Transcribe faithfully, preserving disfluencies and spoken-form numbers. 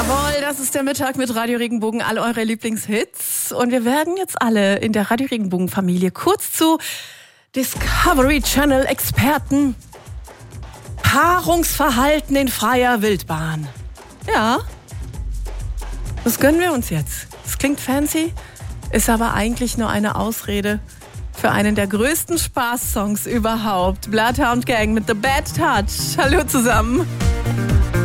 Jawohl, das ist der Mittag mit Radio Regenbogen, all eure Lieblingshits. Und wir werden jetzt alle in der Radio Regenbogen-Familie kurz zu Discovery Channel Experten. Paarungsverhalten in freier Wildbahn. Ja, das gönnen wir uns jetzt. Das klingt fancy, ist aber eigentlich nur eine Ausrede für einen der größten Spaßsongs überhaupt. Bloodhound Gang mit The Bad Touch. Hallo zusammen.